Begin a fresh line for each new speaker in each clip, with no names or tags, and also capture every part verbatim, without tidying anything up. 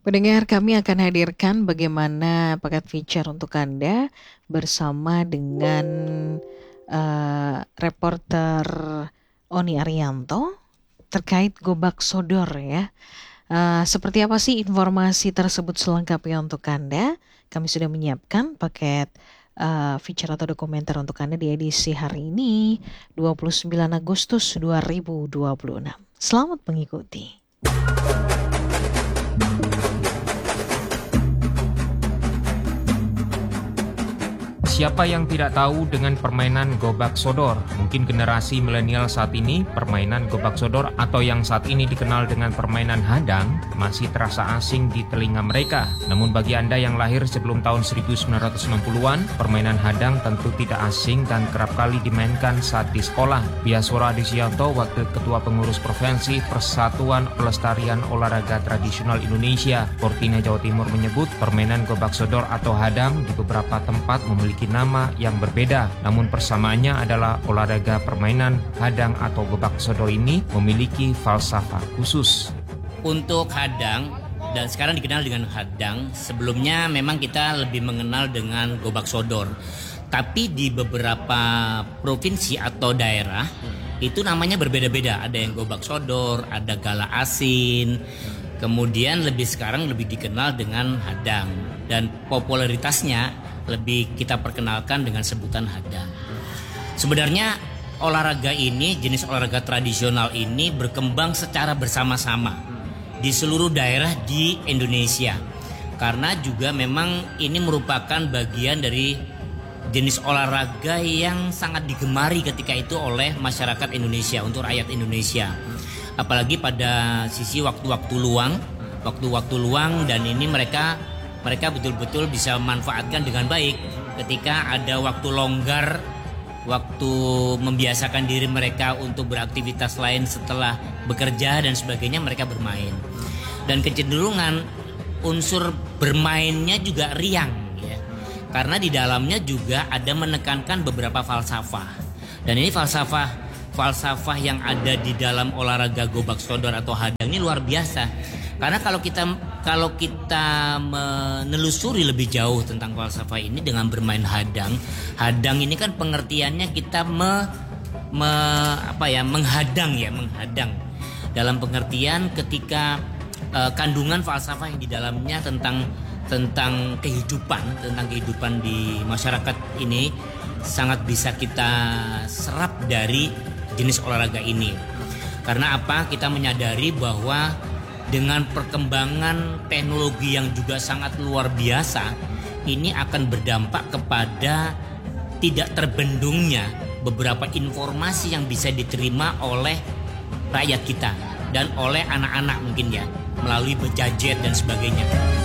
Pendengar, kami akan hadirkan bagaimana paket feature untuk Anda bersama dengan uh, reporter Oni Arianto terkait Gobak Sodor ya. Uh, seperti apa sih informasi tersebut selengkapnya untuk Anda? Kami sudah menyiapkan paket uh, feature atau dokumenter untuk Anda di edisi hari ini dua puluh sembilan Agustus dua ribu dua puluh enam. Selamat mengikuti.
Siapa yang tidak tahu dengan permainan Gobak Sodor? Mungkin generasi milenial saat ini, permainan Gobak Sodor atau yang saat ini dikenal dengan permainan hadang masih terasa asing di telinga mereka. Namun bagi Anda yang lahir sebelum tahun seribu sembilan ratus enam puluhan, permainan hadang tentu tidak asing dan kerap kali dimainkan saat di sekolah. Biaswara Adisianto, Wakil Ketua Pengurus Provinsi Persatuan Pelestarian Olahraga Tradisional Indonesia, Portina Jawa Timur menyebut permainan Gobak Sodor atau hadang di beberapa tempat memiliki nama yang berbeda, namun persamaannya adalah olahraga permainan hadang atau Gobak Sodor ini memiliki falsafah khusus.
Untuk hadang, dan sekarang dikenal dengan hadang, sebelumnya memang kita lebih mengenal dengan Gobak Sodor. Tapi di beberapa provinsi atau daerah itu namanya berbeda-beda. Ada yang Gobak Sodor, ada Gala Asin, kemudian lebih sekarang lebih dikenal dengan hadang, dan popularitasnya lebih kita perkenalkan dengan sebutan hadang. Sebenarnya olahraga ini, jenis olahraga tradisional ini berkembang secara bersama-sama di seluruh daerah di Indonesia. Karena juga memang ini merupakan bagian dari jenis olahraga yang sangat digemari ketika itu oleh masyarakat Indonesia, untuk rakyat Indonesia. Apalagi pada sisi waktu-waktu luang, waktu-waktu luang dan ini mereka Mereka betul-betul bisa memanfaatkan dengan baik ketika ada waktu longgar, waktu membiasakan diri mereka untuk beraktivitas lain setelah bekerja dan sebagainya, mereka bermain. Dan kecenderungan unsur bermainnya juga riang ya. Karena di dalamnya juga ada menekankan beberapa falsafah. Dan ini falsafah falsafah yang ada di dalam olahraga Gobak Sodor atau hadang ini luar biasa. Karena kalau kita kalau kita menelusuri lebih jauh tentang falsafah ini dengan bermain hadang, hadang ini kan pengertiannya kita me, me apa ya menghadang ya menghadang dalam pengertian ketika uh, kandungan falsafah yang di dalamnya tentang tentang kehidupan tentang kehidupan di masyarakat ini sangat bisa kita serap dari jenis olahraga ini. Karena apa? Kita menyadari bahwa dengan perkembangan teknologi yang juga sangat luar biasa, ini akan berdampak kepada tidak terbendungnya beberapa informasi yang bisa diterima oleh rakyat kita dan oleh anak-anak mungkin ya, melalui gadget dan sebagainya.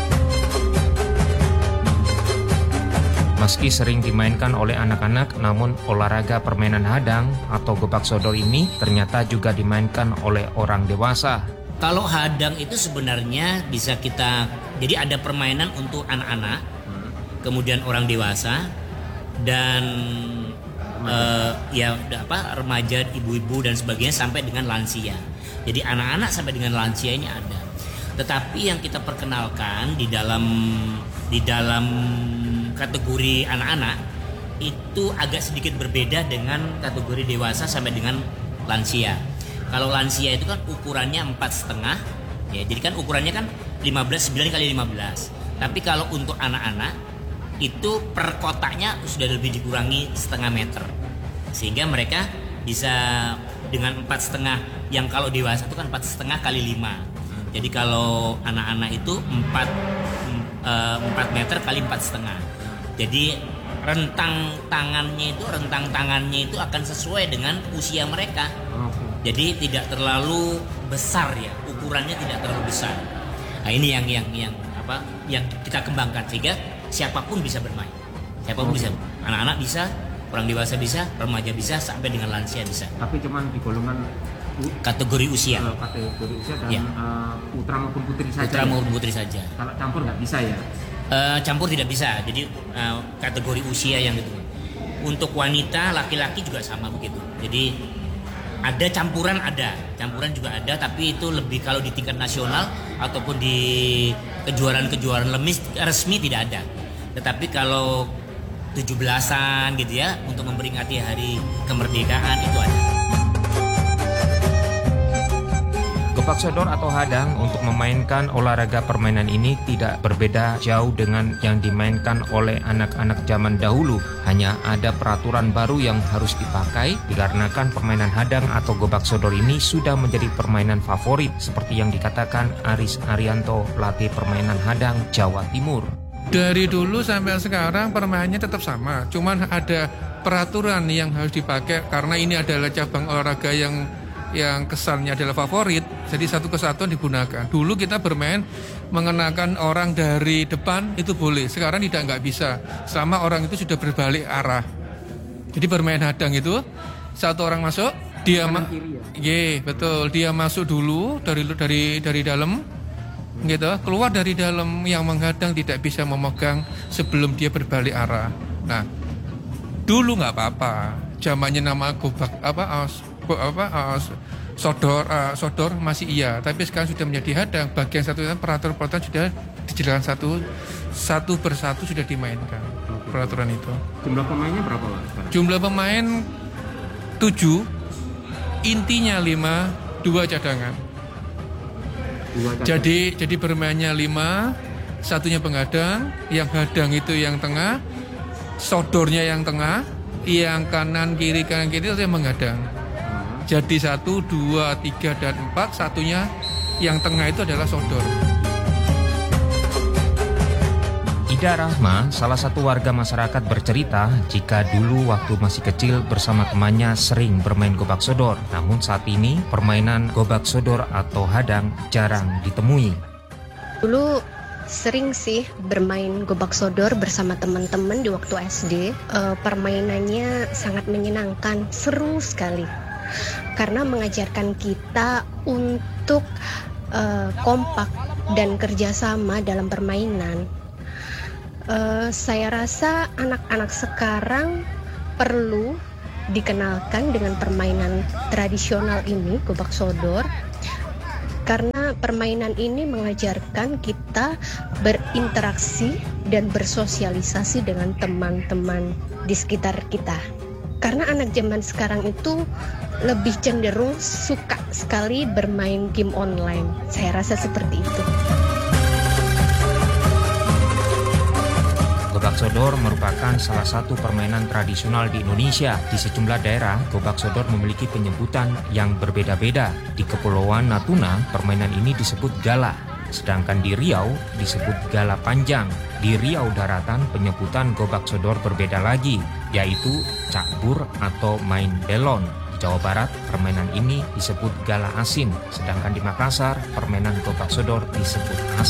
Meski sering dimainkan oleh anak-anak, namun olahraga permainan hadang atau Gobak Sodor ini ternyata juga dimainkan oleh orang dewasa.
Kalau hadang itu sebenarnya bisa kita, jadi ada permainan untuk anak-anak, kemudian orang dewasa, dan uh, ya apa remaja, ibu-ibu dan sebagainya sampai dengan lansia. Jadi anak-anak sampai dengan lansia ini ada. Tetapi yang kita perkenalkan di dalam di dalam kategori anak-anak itu agak sedikit berbeda dengan kategori dewasa sampai dengan lansia. Kalau lansia itu kan ukurannya empat setengah, ya. Jadi kan ukurannya kan lima belas sembilan kali lima belas. Tapi kalau untuk anak-anak itu per kotaknya sudah lebih dikurangi setengah meter, sehingga mereka bisa dengan empat setengah. Yang kalau dewasa itu kan empat setengah kali lima. Jadi kalau anak-anak itu empat empat meter kali empat setengah. Jadi rentang tangannya itu rentang tangannya itu akan sesuai dengan usia mereka. Jadi tidak terlalu besar ya, ukurannya tidak terlalu besar. Nah ini yang yang yang apa? Yang kita kembangkan sehingga siapapun bisa bermain. Siapapun bisa, anak-anak bisa, orang dewasa bisa, remaja bisa, sampai dengan lansia bisa.
Tapi cuman di golongan
kategori usia.
Uh, kategori usia dan
ya.
uh, putra maupun putri saja.
Putra maupun putri saja.
Kalau campur nggak bisa ya?
Uh, campur tidak bisa. Jadi uh, kategori usia yang gitu. Untuk wanita, laki-laki juga sama begitu. Jadi Ada campuran ada, campuran juga ada, tapi itu lebih kalau di tingkat nasional ataupun di kejuaraan-kejuaraan lemis resmi tidak ada. Tetapi kalau tujuh belasan gitu ya, untuk memperingati hari kemerdekaan itu ada.
Gobak sodor atau hadang untuk memainkan olahraga permainan ini tidak berbeda jauh dengan yang dimainkan oleh anak-anak zaman dahulu. Hanya ada peraturan baru yang harus dipakai dikarenakan permainan hadang atau gobak sodor ini sudah menjadi permainan favorit seperti yang dikatakan Aris Arianto, pelatih permainan hadang Jawa Timur.
Dari dulu sampai sekarang permainannya tetap sama, cuman ada peraturan yang harus dipakai karena ini adalah cabang olahraga yang yang kesannya adalah favorit, jadi satu kesatuan digunakan. Dulu kita bermain mengenakan orang dari depan itu boleh, sekarang tidak nggak bisa selama orang itu sudah berbalik arah. Jadi bermain hadang itu satu orang masuk, dia ma- ye, betul, dia masuk dulu dari dari dari dalam, gitu, keluar dari dalam, yang menghadang tidak bisa memegang sebelum dia berbalik arah. Nah, dulu nggak apa-apa, zamannya nama gobak apa as, apa as, sodor uh, sodor masih iya, tapi sekarang sudah menjadi hadang. Bagian satu peraturan-peraturan sudah dijelaskan satu satu persatu sudah dimainkan peraturan itu.
Jumlah pemainnya berapa Pak sekarang?
Jumlah pemain tujuh, intinya lima, dua cadangan.
Dua cadangan.
Jadi jadi bermainnya lima, satunya penghadang, yang hadang itu yang tengah, sodornya yang tengah, yang kanan kiri kanan kiri itu yang menghadang. Jadi satu, dua, tiga, dan empat, satunya yang tengah itu adalah sodor.
Ida Rahma, salah satu warga masyarakat, bercerita jika dulu waktu masih kecil bersama temannya sering bermain gobak sodor. Namun saat ini permainan gobak sodor atau hadang jarang ditemui.
Dulu sering sih bermain gobak sodor bersama teman-teman di waktu S D. E, permainannya sangat menyenangkan, seru sekali. Karena mengajarkan kita untuk uh, kompak dan kerjasama dalam permainan. Uh, saya rasa anak-anak sekarang perlu dikenalkan dengan permainan tradisional ini, gobak sodor, karena permainan ini mengajarkan kita berinteraksi dan bersosialisasi dengan teman-teman di sekitar kita. Karena anak zaman sekarang itu lebih cenderung suka sekali bermain game online. Saya rasa seperti itu.
Gobak sodor merupakan salah satu permainan tradisional di Indonesia. Di sejumlah daerah, gobak sodor memiliki penyebutan yang berbeda-beda. Di Kepulauan Natuna, permainan ini disebut gala. Sedangkan di Riau disebut gala panjang. Di Riau Daratan penyebutan gobak sodor berbeda lagi, yaitu cakbur atau main belon. Di Jawa Barat permainan ini disebut gala asin, sedangkan di Makassar permainan gobak sodor disebut asin.